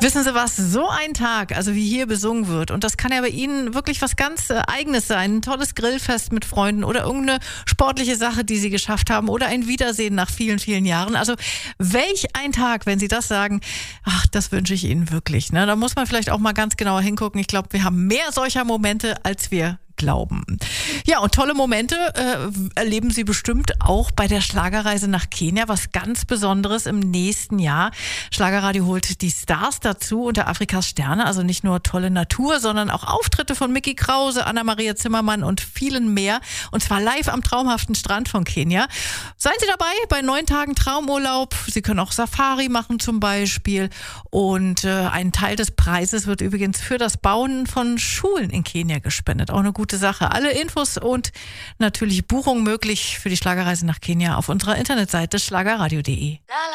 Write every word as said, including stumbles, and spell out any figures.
Wissen Sie was, so ein Tag, also wie hier besungen wird, und das kann ja bei Ihnen wirklich was ganz äh, Eigenes sein, ein tolles Grillfest mit Freunden oder irgendeine sportliche Sache, die Sie geschafft haben oder ein Wiedersehen nach vielen, vielen Jahren. Also welch ein Tag, wenn Sie das sagen, ach, das wünsche ich Ihnen wirklich. Ne? Da muss man vielleicht auch mal ganz genauer hingucken. Ich glaube, wir haben mehr solcher Momente, als wir glauben. Ja, und tolle Momente äh, erleben Sie bestimmt auch bei der Schlagerreise nach Kenia. Was ganz Besonderes im nächsten Jahr. Schlagerradio holt die Stars dazu unter Afrikas Sterne. Also nicht nur tolle Natur, sondern auch Auftritte von Micky Krause, Anna-Maria Zimmermann und vielen mehr. Und zwar live am traumhaften Strand von Kenia. Seien Sie dabei bei neun Tagen Traumurlaub. Sie können auch Safari machen zum Beispiel. Und äh, ein Teil des Preises wird übrigens für das Bauen von Schulen in Kenia gespendet. Auch eine gute Sache. Alle Infos und natürlich Buchung möglich für die Schlagerreise nach Kenia auf unserer Internetseite schlagerradio punkt de.